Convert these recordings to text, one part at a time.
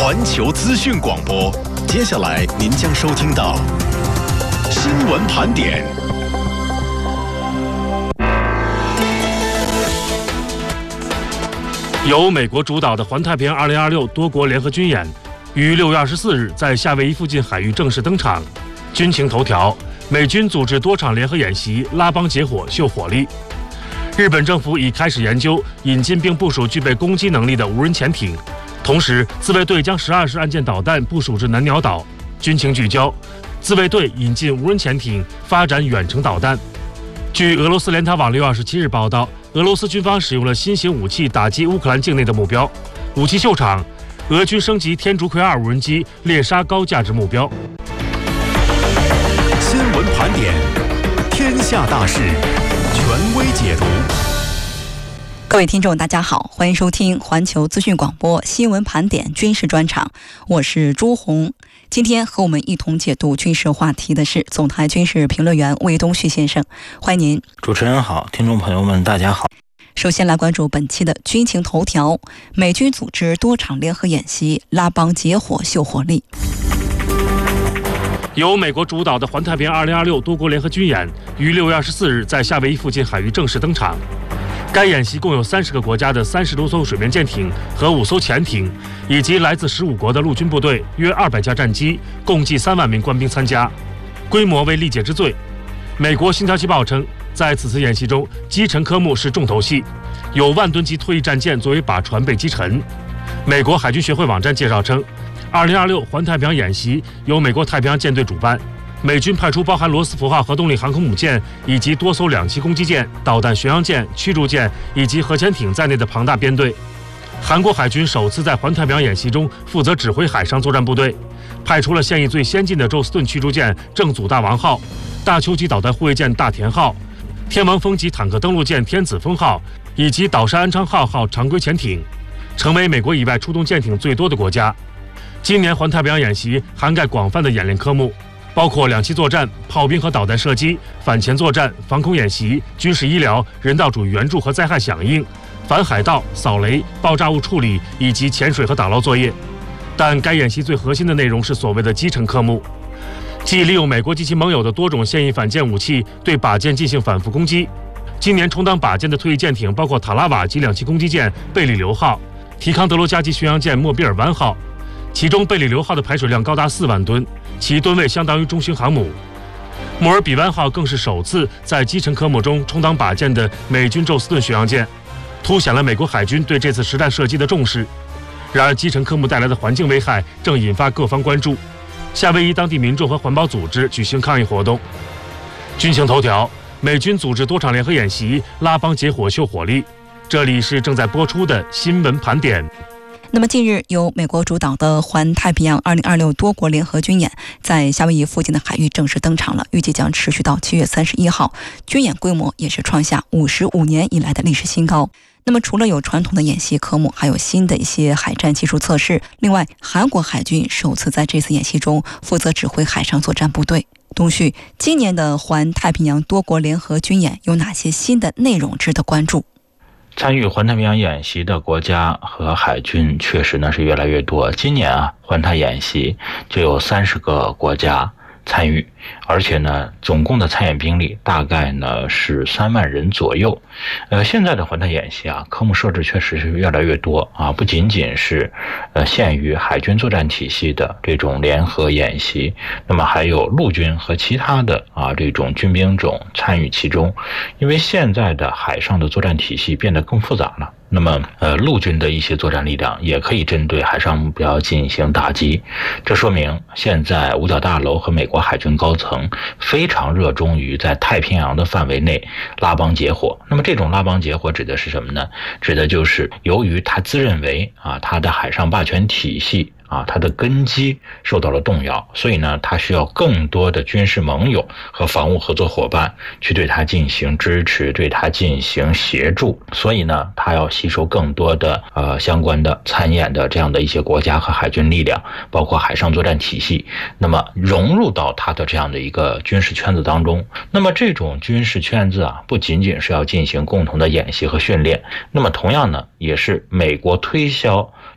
环球资讯广播，接下来您将收听到新闻盘点。 由美国主导的环太平洋2026多国联合军演于6月24日在夏威夷附近海域正式登场。军情头条：美军组织多场联合演习，拉帮结伙秀火力。日本政府已开始研究引进并部署具备攻击能力的无人潜艇，同时自卫队将12式岸舰导弹部署至南鸟岛。军情聚焦：自卫队引进无人潜艇，发展远程导弹。据俄罗斯联塔网6月27日报道，俄罗斯军方使用了新型武器打击乌克兰境内的目标。武器秀场，俄军升级天竺葵2无人机猎杀高价值目标。 新闻盘点，天下大事，权威解读。 各位听众大家好，欢迎收听环球资讯广播新闻盘点军事专场，我是朱红。今天和我们一同解读军事话题的是总台军事评论员魏东旭先生，欢迎您。 主持人好，听众朋友们大家好。 首先来关注本期的军情头条：美军组织多场联合演习，拉帮结伙秀火力。 由美国主导的环太平洋2026多国联合军演于6月24日在夏威夷附近海域正式登场。该演习共有30个国家的30多艘水面舰艇和5艘潜艇，以及来自15国的陆军部队约200架战机，共计3万名官兵参加，规模为历届之最。美国《星条旗报》称，在此次演习中，击沉科目是重头戏，有万吨级退役战舰作为靶船被击沉。美国海军学会网站介绍称，2026环太平洋演习由美国太平洋舰队主办，美军派出包含罗斯福号核动力航空母舰以及多艘2栖攻击舰、导弹巡洋舰、驱逐舰以及核潜艇在内的庞大编队。韩国海军首次在环太平洋演习中负责指挥海上作战部队，派出了现役最先进的宙斯盾驱逐舰正祖大王号、大邱级导弹护卫舰大田号、天王峰级坦克登陆舰天子峰号以及岛山安昌号常规潜艇，成为美国以外出动舰艇最多的国家。今年环太平洋演习涵盖广泛的演练科目，包括两栖作战、炮兵和导弹射击、反潜作战、防空演习、军事医疗、人道主义援助和灾害响应、反海盗、扫雷、爆炸物处理以及潜水和打捞作业。但该演习最核心的内容是所谓的击沉科目，即利用美国及其盟友的多种现役反舰武器对靶舰进行反复攻击。今年充当靶舰的退役舰艇包括塔拉瓦级两栖攻击舰贝里流号、提康德罗加级巡洋舰莫比尔湾号，其中贝里流号的排水量高达4万吨，其吨位相当于中型航母。莫尔比湾号更是首次在击沉科目中充当靶舰的美军宙斯盾巡洋舰，凸显了美国海军对这次实弹射击的重视。然而击沉科目带来的环境危害正引发各方关注，夏威夷当地民众和环保组织举行抗议活动。军情头条：美军组织多场联合演习，拉帮结伙秀火力。这里是正在播出的新闻盘点。 那么近日，由美国主导的环太平洋2026多国联合军演在夏威夷附近的海域正式登场了，预计将持续到7月31号。军演规模也是创下55年以来的历史新高。那么除了有传统的演习科目，还有新的一些海战技术测试。另外，韩国海军首次在这次演习中负责指挥海上作战部队。东旭，今年的环太平洋多国联合军演有哪些新的内容值得关注？ 参与环太平洋演习的国家和海军确实呢是越来越多。今年环太演习就有30个国家参与，而且呢总共的参演兵力大概呢是3万人左右。现在的环太演习科目设置确实是越来越多不仅仅是限于海军作战体系的这种联合演习，那么还有陆军和其他的这种军兵种参与其中。因为现在的海上的作战体系变得更复杂了，那么陆军的一些作战力量也可以针对海上目标进行打击。这说明现在五角大楼和美国海军高层非常热衷于在太平洋的范围内拉帮结伙。那么这种拉帮结伙指的是什么呢？指的就是由于他自认为他的海上霸权体系它的根基受到了动摇，所以呢，它需要更多的军事盟友和防务合作伙伴去对它进行支持，对它进行协助。所以呢，它要吸收更多的相关的参演的这样的一些国家和海军力量，包括海上作战体系，那么融入到它的这样的一个军事圈子当中。那么这种军事圈子不仅仅是要进行共同的演习和训练，那么同样呢，也是美国推销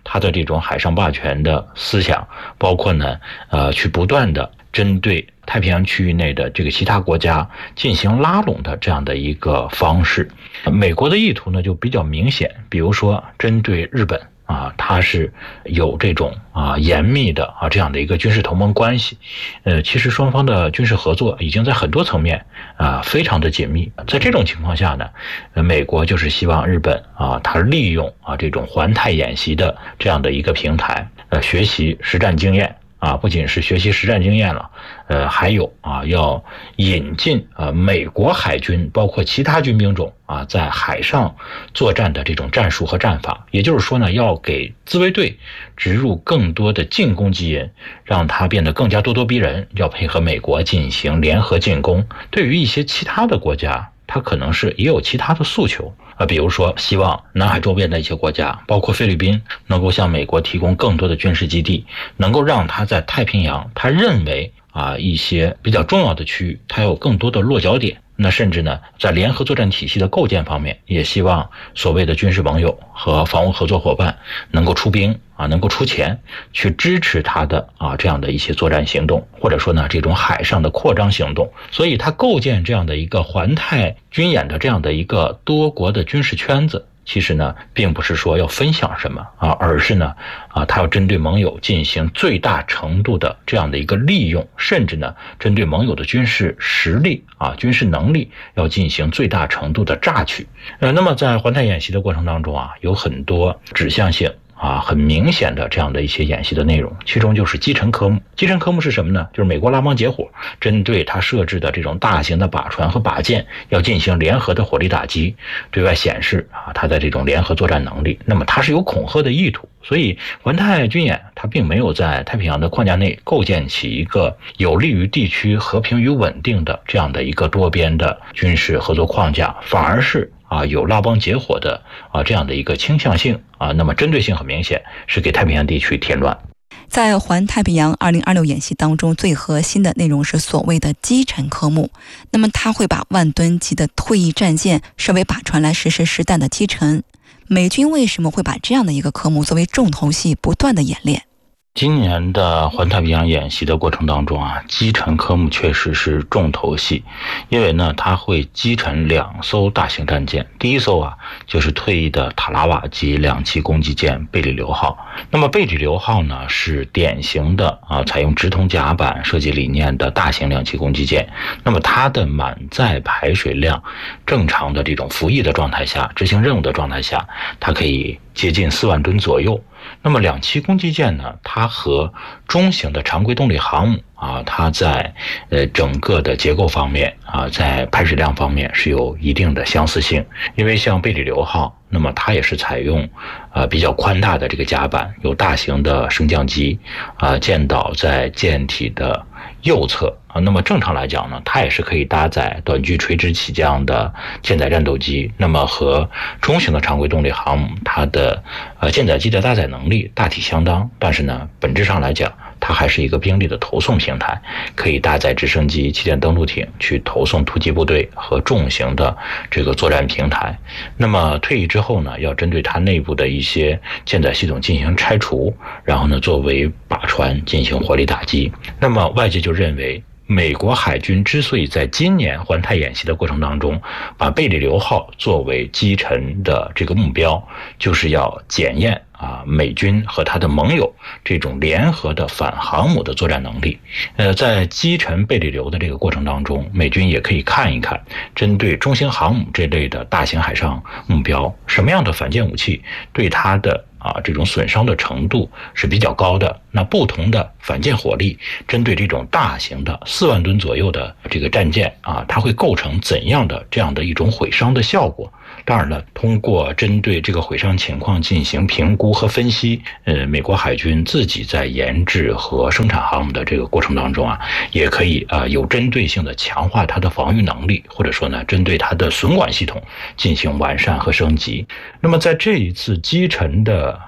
他的这种海上霸权的思想，包括呢去不断的针对太平洋区域内的这个其他国家进行拉拢的这样的一个方式。美国的意图呢就比较明显，比如说针对日本它是有这种严密的这样的一个军事同盟关系。其实双方的军事合作已经在很多层面非常的紧密。在这种情况下呢，美国就是希望日本它利用这种环太演习的这样的一个平台，学习实战经验。不仅是学习实战经验了，还有要引进美国海军包括其他军兵种在海上作战的这种战术和战法。也就是说呢，要给自卫队植入更多的进攻基因，让它变得更加咄咄逼人，要配合美国进行联合进攻。对于一些其他的国家，它可能是也有其他的诉求比如说希望南海周边的一些国家，包括菲律宾，能够向美国提供更多的军事基地，能够让它在太平洋他认为一些比较重要的区域它有更多的落脚点。那甚至呢，在联合作战体系的构建方面，也希望所谓的军事盟友和防务合作伙伴能够出兵能够出钱去支持他的这样的一些作战行动，或者说呢这种海上的扩张行动。所以他构建这样的一个环太军演的这样的一个多国的军事圈子，其实呢并不是说要分享什么而是呢他要针对盟友进行最大程度的这样的一个利用，甚至呢针对盟友的军事实力军事能力要进行最大程度的榨取。那么在环太演习的过程当中有很多指向性很明显的这样的一些演习的内容，其中就是击沉科目。击沉科目是什么呢？就是美国拉帮结伙，针对它设置的这种大型的靶船和靶舰要进行联合的火力打击，对外显示它的这种联合作战能力。那么它是有恐吓的意图，所以环太军演它并没有在太平洋的框架内构建起一个有利于地区和平与稳定的这样的一个多边的军事合作框架，反而是有拉帮结伙的这样的一个倾向性那么针对性很明显，是给太平洋地区添乱。 在环太平洋2026演习当中，最核心的内容是所谓的击沉科目。那么它会把万吨级的退役战舰设为靶船来实施实弹的击沉。美军为什么会把这样的一个科目作为重头戏不断的演练？ 今年的环太平洋演习的过程当中击沉科目确实是重头戏，因为呢它会击沉2艘大型战舰。第一艘就是退役的塔拉瓦级2栖攻击舰贝里流号。那么贝里流号呢是典型的采用直筒甲板设计理念的大型2栖攻击舰。那么它的满载排水量，正常的这种服役的状态下，执行任务的状态下，它可以接近4万吨左右。那么2栖攻击舰呢，它和中型的常规动力航母它在整个的结构方面在排水量方面是有一定的相似性。因为像贝里流号，那么它也是采用比较宽大的这个甲板，有大型的升降机舰岛在舰体的右侧那么正常来讲呢，它也是可以搭载短距垂直起降的舰载战斗机。那么和中型的常规动力航母，它的舰载机的搭载能力大体相当，但是呢本质上来讲，它还是一个兵力的投送平台，可以搭载直升机、气垫登陆艇去投送突击部队和重型的这个作战平台。那么退役之后呢，要针对它内部的一些舰载系统进行拆除，然后呢作为靶船进行火力打击。那么外界就认为，美国海军之所以在今年环太演习的过程当中把贝里流号作为击沉的这个目标，就是要检验美军和他的盟友这种联合的反航母的作战能力。在击沉贝里流的这个过程当中，美军也可以看一看，针对中型航母这类的大型海上目标，什么样的反舰武器对它的这种损伤的程度是比较高的。那不同的反舰火力针对这种大型的4万吨左右的这个战舰它会构成怎样的这样的一种毁伤的效果。当然了，通过针对这个毁伤情况进行评估和分析，美国海军自己在研制和生产航母的这个过程当中也可以有针对性的强化它的防御能力，或者说呢针对它的损管系统进行完善和升级。那么在这一次击沉的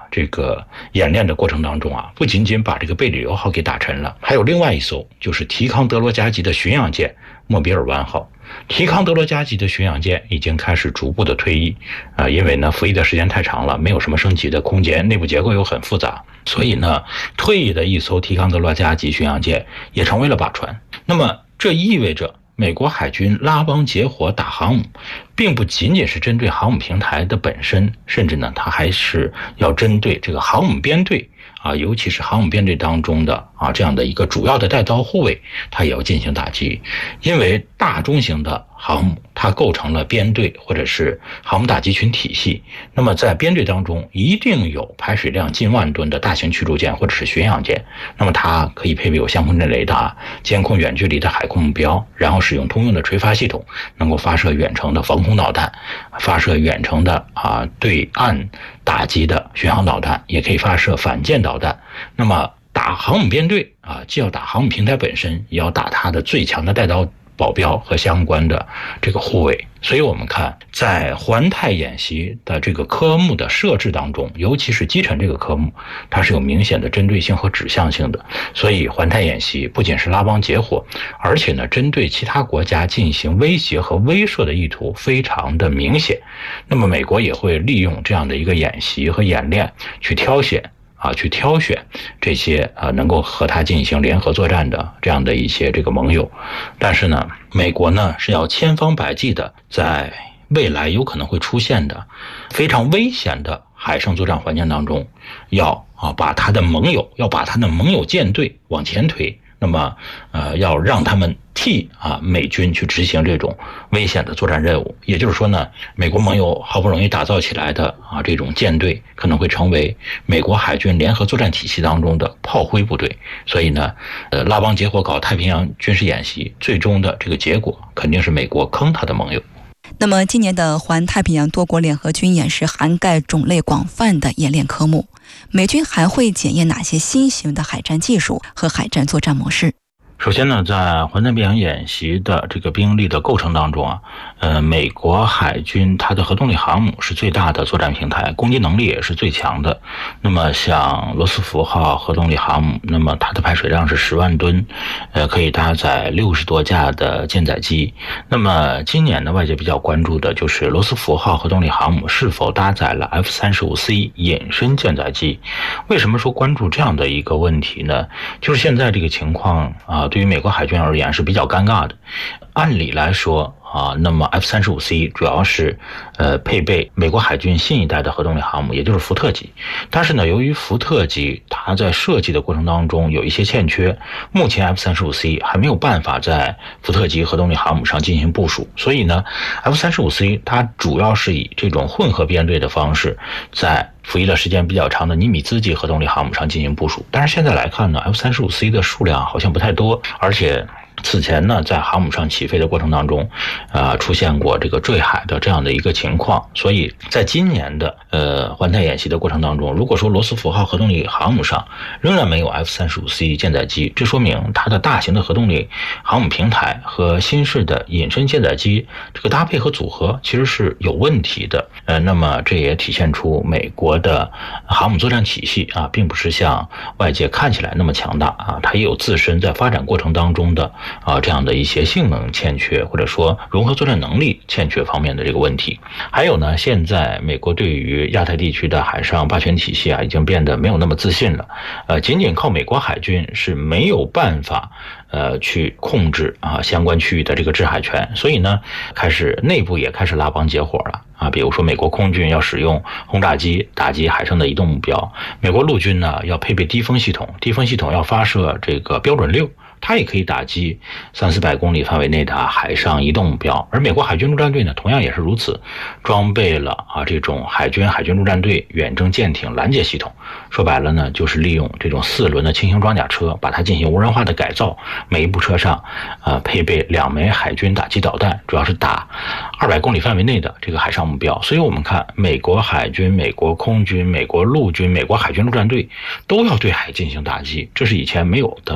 这个演练的过程当中啊，不仅仅把这个贝里尤号给打沉了，还有另外一艘就是提康德罗加级的巡洋舰莫比尔湾号。提康德罗加级的巡洋舰已经开始逐步的退役因为呢服役的时间太长了，没有什么升级的空间，内部结构又很复杂，所以呢退役的一艘提康德罗加级巡洋舰也成为了靶船。那么这意味着美国海军拉帮结伙打航母，并不仅仅是针对航母平台的本身，甚至呢它还是要针对这个航母编队尤其是航母编队当中的这样的一个主要的带刀护卫，它也要进行打击。因为大中型的航母它构成了编队或者是航母打击群体系，那么在编队当中一定有排水量近万吨的大型驱逐舰或者是巡洋舰，那么它可以配备有相控阵雷达，监控远距离的海空目标，然后使用通用的垂发系统，能够发射远程的防空导弹，发射远程的对岸打击的巡航导弹，也可以发射反舰导弹。那么打航母编队既要打航母平台本身，也要打它的最强的带刀保镖和相关的这个护卫。所以我们看在环太演习的这个科目的设置当中，尤其是击沉这个科目，它是有明显的针对性和指向性的。所以环太演习不仅是拉帮结伙，而且呢针对其他国家进行威胁和威慑的意图非常的明显。那么美国也会利用这样的一个演习和演练去挑选这些能够和他进行联合作战的这样的一些这个盟友。但是呢美国呢是要千方百计的在未来有可能会出现的非常危险的海上作战环境当中，要把他的盟友舰队往前推，那么要让他们替美军去执行这种危险的作战任务。也就是说呢，美国盟友好不容易打造起来的这种舰队可能会成为美国海军联合作战体系当中的炮灰部队。所以呢拉帮结伙搞太平洋军事演习，最终的这个结果肯定是美国坑他的盟友。 那么今年的环太平洋多国联合军演是涵盖种类广泛的演练科目，美军还会检验哪些新型的海战技术和海战作战模式？ 首先呢，在环太平洋演习的这个兵力的构成当中美国海军它的核动力航母是最大的作战平台，攻击能力也是最强的。那么像罗斯福号核动力航母，那么它的排水量是10万吨，可以搭载60多架的舰载机。那么今年呢，外界比较关注的就是罗斯福号核动力航母是否搭载了 F-35C 隐身舰载机。为什么说关注这样的一个问题呢？就是现在这个情况对于美国海军而言是比较尴尬的。按理来说那么 F-35C 主要是配备美国海军新一代的核动力航母，也就是福特级。但是呢，由于福特级它在设计的过程当中有一些欠缺，目前 F-35C 还没有办法在福特级核动力航母上进行部署，所以呢 F-35C 它主要是以这种混合编队的方式在服役的时间比较长的尼米兹级核动力航母上进行部署。但是现在来看呢 F-35C 的数量好像不太多，而且此前呢在航母上起飞的过程当中出现过这个坠海的这样的一个情况。所以在今年的环太演习的过程当中，如果说罗斯福号核动力航母上仍然没有 F-35C 舰载机，这说明它的大型的核动力航母平台和新式的隐身舰载机这个搭配和组合其实是有问题的。那么这也体现出美国的航母作战体系并不是像外界看起来那么强大它也有自身在发展过程当中的这样的一些性能欠缺，或者说融合作战能力欠缺方面的这个问题。还有呢，现在美国对于亚太地区的海上霸权体系已经变得没有那么自信了。仅仅靠美国海军是没有办法去控制相关区域的这个制海权，所以呢内部也开始拉帮结伙了比如说美国空军要使用轰炸机打击海上的移动目标，美国陆军呢要配备低风系统，低风系统要发射这个标准6，它也可以打击300-400公里范围内的海上移动目标。而美国海军陆战队呢，同样也是如此，装备了这种海军陆战队远征舰艇拦截系统。说白了呢，就是利用这种4轮的轻型装甲车，把它进行无人化的改造，每一部车上配备2枚海军打击导弹，主要是打200公里范围内的这个海上目标。所以我们看美国海军、美国空军、美国陆军、美国海军陆战队都要对海进行打击，这是以前没有的